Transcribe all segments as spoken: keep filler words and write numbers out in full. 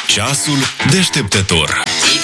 Ceasul deșteptător.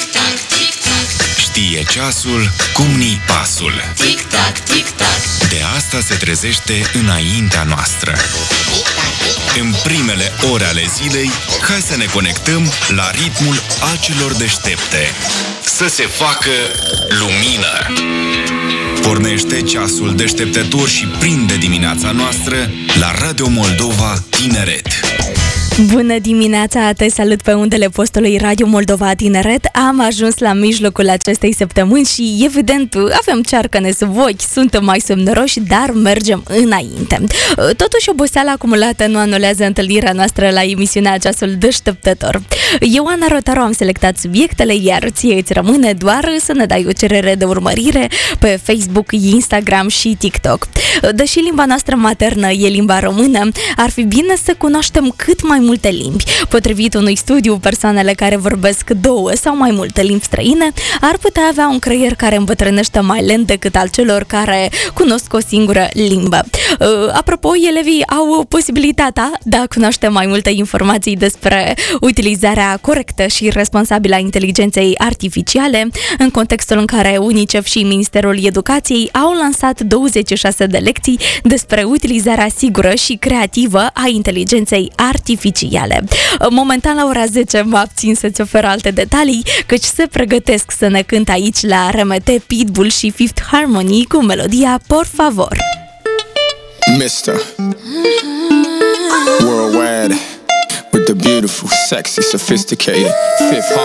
Știe ceasul cum ni pasul. De asta se trezește înaintea noastră. În primele ore ale zilei, hai să ne conectăm la ritmul acelor deștepte. Să se facă lumină. Pornește ceasul deșteptător și prinde dimineața noastră la Radio Moldova Tineret. Bună dimineața, te salut pe undele postului Radio Moldova Tineret. Am ajuns la mijlocul acestei săptămâni și, evident, avem cearcăne sub ochi, suntem mai somnoroși, dar mergem înainte. Totuși, oboseala acumulată nu anulează întâlnirea noastră la emisiunea Ceasul Deșteptător. Eu, Ana Rotaru, am selectat subiectele, iar ție îți rămâne doar să ne dai o cerere de urmărire pe Facebook, Instagram și TikTok. Deși limba noastră maternă e limba română, ar fi bine să cunoaștem cât mai multe limbi. Potrivit unui studiu, persoanele care vorbesc două sau mai multe limbi străine ar putea avea un creier care îmbătrânește mai lent decât al celor care cunosc o singură limbă. Uh, apropo, elevii au posibilitatea de a cunoaște mai multe informații despre utilizarea corectă și responsabilă a inteligenței artificiale, în contextul în care UNICEF și Ministerul Educației au lansat douăzeci și șase de lecții despre utilizarea sigură și creativă a inteligenței artificiale. Momentan, la ora zece, mă abțin să-ți ofer alte detalii, căci se pregătesc să ne cânt aici la R M T Pitbull și Fifth Harmony cu melodia Por Favor. mister Worldwide with the beautiful, sexy, sophisticated Fifth